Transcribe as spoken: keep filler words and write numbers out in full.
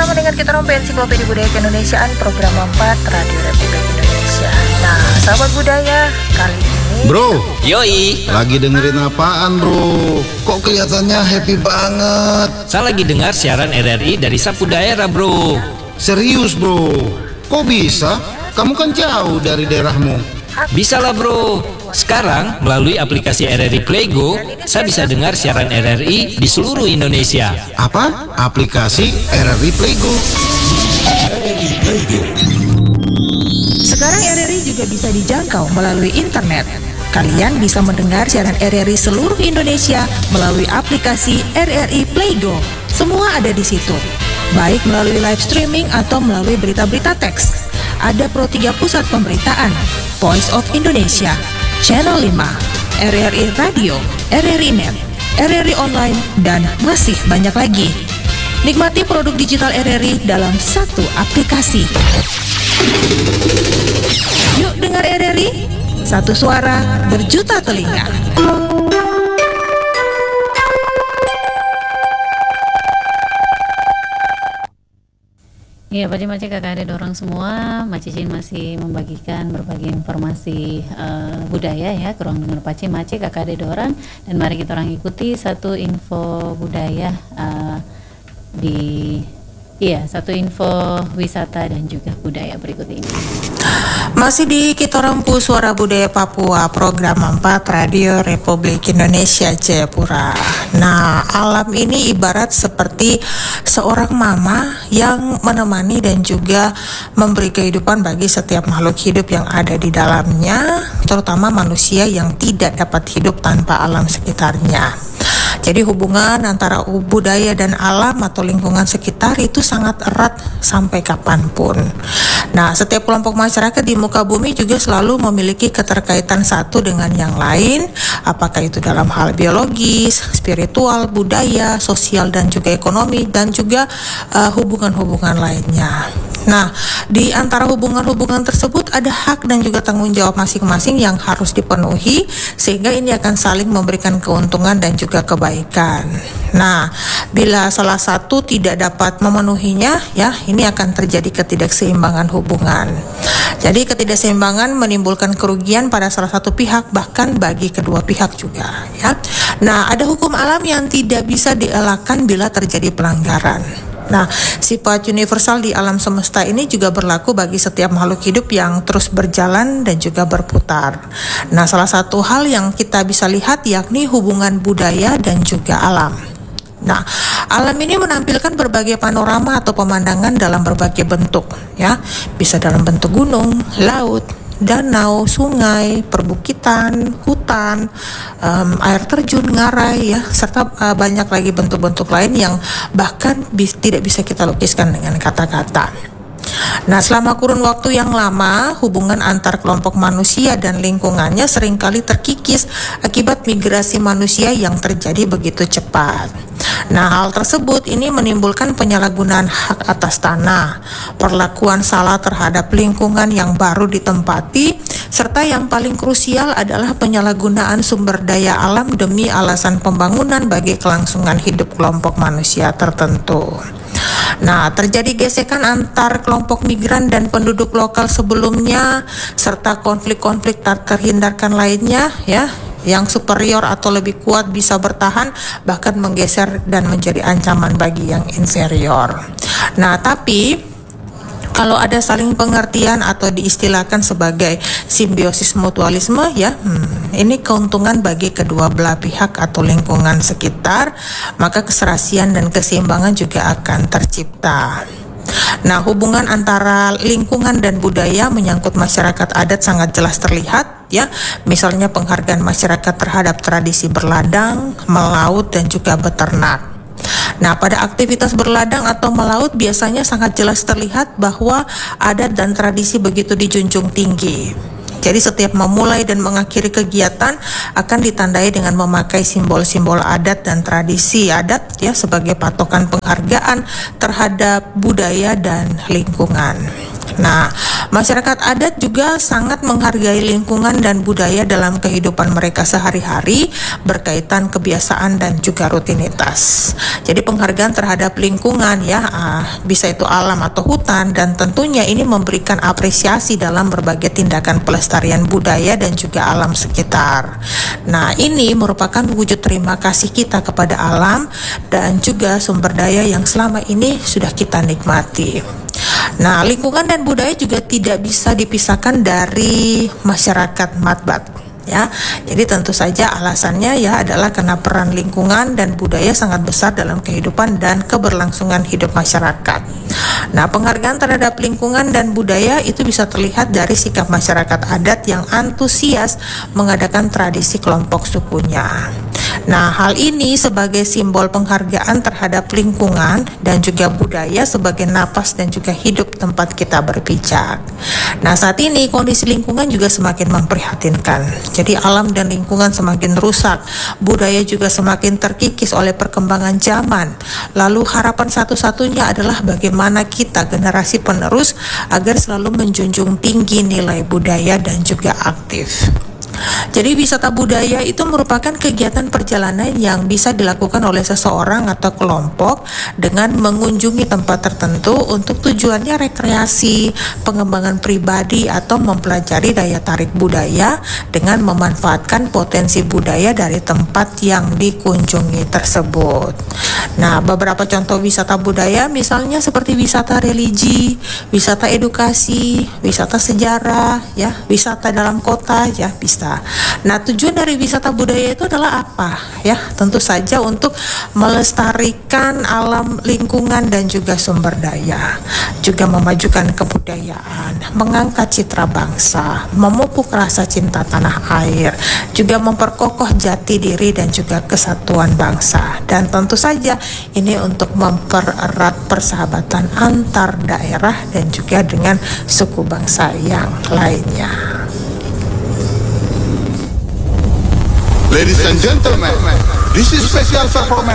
bersama dengan kita rompe Ensiklopedia Budaya Keindonesiaan program empat Radio Republik Indonesia. Nah, sahabat budaya, kali ini Bro, yoi, lagi dengerin apaan bro? Kok kelihatannya happy banget? saya lagi dengar siaran R R I dari Sapu Daerah bro. Serius bro? Kok bisa? Kamu kan jauh dari daerahmu. Bisa lah bro. Sekarang melalui aplikasi R R I Playgo, saya bisa dengar siaran R R I di seluruh Indonesia. Apa? Aplikasi R R I Playgo. sekarang R R I juga bisa dijangkau melalui internet. Kalian bisa mendengar siaran R R I seluruh Indonesia melalui aplikasi R R I Playgo. Semua ada di situ, baik melalui live streaming atau melalui berita-berita teks. Ada Pro tiga Pusat Pemberitaan, Voice of Indonesia, Channel lima, R R I Radio, R R I Net, R R I Online, dan masih banyak lagi. Nikmati produk digital R R I dalam satu aplikasi. Yuk dengar R R I, satu suara berjuta telinga. Iya, Pak Macik, kakak adik orang semua, Macicin masih membagikan berbagai informasi uh, budaya ya, kurang dengar Paci Macik, kakak adik orang, dan mari kita orang ikuti satu info budaya uh, di Iya, satu info wisata dan juga budaya berikut ini. Masih di Kita Rempu Suara Budaya Papua, program empat Radio Republik Indonesia Jayapura. Nah, alam ini ibarat seperti seorang mama yang menemani dan juga memberi kehidupan bagi setiap makhluk hidup yang ada di dalamnya, terutama manusia yang tidak dapat hidup tanpa alam sekitarnya. Jadi hubungan antara budaya dan alam atau lingkungan sekitar itu sangat erat sampai kapanpun. Nah, setiap kelompok masyarakat di muka bumi juga selalu memiliki keterkaitan satu dengan yang lain, apakah itu dalam hal biologis, spiritual, budaya, sosial, dan juga ekonomi, dan juga uh, hubungan-hubungan lainnya. Nah, di antara hubungan-hubungan tersebut ada hak dan juga tanggung jawab masing-masing yang harus dipenuhi, sehingga ini akan saling memberikan keuntungan dan juga kebaikan. Nah, bila salah satu tidak dapat memenuhinya, ya ini akan terjadi ketidakseimbangan hubungan. Jadi ketidakseimbangan menimbulkan kerugian pada salah satu pihak, bahkan bagi kedua pihak juga, ya. Nah, ada hukum alam yang tidak bisa dielakkan bila terjadi pelanggaran. Nah, sifat universal di alam semesta ini juga berlaku bagi setiap makhluk hidup yang terus berjalan dan juga berputar. Nah, salah satu hal yang kita bisa lihat yakni hubungan budaya dan juga alam. Nah, alam ini menampilkan berbagai panorama atau pemandangan dalam berbagai bentuk, ya. Bisa dalam bentuk gunung, laut, danau, sungai, perbukitan, hutan, um, air terjun, ngarai, ya, serta uh, banyak lagi bentuk-bentuk lain yang bahkan bis, tidak bisa kita lukiskan dengan kata-kata. Nah, selama kurun waktu yang lama, hubungan antar kelompok manusia dan lingkungannya seringkali terkikis akibat migrasi manusia yang terjadi begitu cepat. Nah, hal tersebut ini menimbulkan penyalahgunaan hak atas tanah, perlakuan salah terhadap lingkungan yang baru ditempati, serta yang paling krusial adalah penyalahgunaan sumber daya alam demi alasan pembangunan bagi kelangsungan hidup kelompok manusia tertentu. Nah, terjadi gesekan antar kelompok migran dan penduduk lokal sebelumnya, serta konflik-konflik tak terhindarkan lainnya, ya, yang superior atau lebih kuat bisa bertahan, bahkan menggeser dan menjadi ancaman bagi yang inferior. Nah, tapi kalau ada saling pengertian atau diistilahkan sebagai simbiosis mutualisme, ya, hmm, ini keuntungan bagi kedua belah pihak atau lingkungan sekitar, maka keserasian dan keseimbangan juga akan tercipta. Nah, hubungan antara lingkungan dan budaya menyangkut masyarakat adat sangat jelas terlihat, ya. Misalnya penghargaan masyarakat terhadap tradisi berladang, melaut, dan juga beternak. Nah, pada aktivitas berladang atau melaut biasanya sangat jelas terlihat bahwa adat dan tradisi begitu dijunjung tinggi. Jadi setiap memulai dan mengakhiri kegiatan akan ditandai dengan memakai simbol-simbol adat dan tradisi adat, ya, sebagai patokan penghargaan terhadap budaya dan lingkungan. Nah, masyarakat adat juga sangat menghargai lingkungan dan budaya dalam kehidupan mereka sehari-hari berkaitan kebiasaan dan juga rutinitas. Jadi penghargaan terhadap lingkungan ya, uh, bisa itu alam atau hutan, dan tentunya ini memberikan apresiasi dalam berbagai tindakan pelestarian budaya dan juga alam sekitar. Nah, ini merupakan wujud terima kasih kita kepada alam dan juga sumber daya yang selama ini sudah kita nikmati. Nah, lingkungan dan budaya juga tidak bisa dipisahkan dari masyarakat Matbat, ya. Jadi tentu saja alasannya ya adalah karena peran lingkungan dan budaya sangat besar dalam kehidupan dan keberlangsungan hidup masyarakat. Nah, penghargaan terhadap lingkungan dan budaya itu bisa terlihat dari sikap masyarakat adat yang antusias mengadakan tradisi kelompok sukunya. Nah, hal ini sebagai simbol penghargaan terhadap lingkungan dan juga budaya sebagai napas dan juga hidup tempat kita berpijak. Nah, saat ini kondisi lingkungan juga semakin memprihatinkan. Jadi alam dan lingkungan semakin rusak, budaya juga semakin terkikis oleh perkembangan zaman. Lalu harapan satu-satunya adalah bagaimana kita generasi penerus agar selalu menjunjung tinggi nilai budaya dan juga aktif. Jadi wisata budaya itu merupakan kegiatan perjalanan yang bisa dilakukan oleh seseorang atau kelompok dengan mengunjungi tempat tertentu untuk tujuannya rekreasi, pengembangan pribadi, atau mempelajari daya tarik budaya dengan memanfaatkan potensi budaya dari tempat yang dikunjungi tersebut. Nah, beberapa contoh wisata budaya misalnya seperti wisata religi, wisata edukasi, wisata sejarah, ya, wisata dalam kota, ya bisa. Nah, tujuan dari wisata budaya itu adalah apa? Ya, tentu saja untuk melestarikan alam lingkungan dan juga sumber daya, juga memajukan kebudayaan, mengangkat citra bangsa, memupuk rasa cinta tanah air, juga memperkokoh jati diri dan juga kesatuan bangsa. Dan tentu saja ini untuk mempererat persahabatan antar daerah dan juga dengan suku bangsa yang lainnya. Ladies and gentlemen, this is special performance